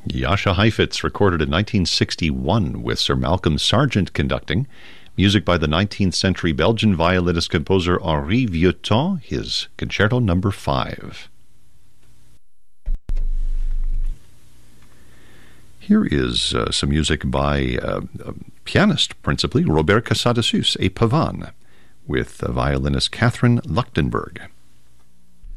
Jascha Heifetz, recorded in 1961 with Sir Malcolm Sargent conducting. Music by the 19th century Belgian violinist-composer Henri Vieuxtemps, his Concerto No. 5. Here is some music by a pianist, principally, Robert Casadesus, a pavane, with violinist Catherine Luchtenberg.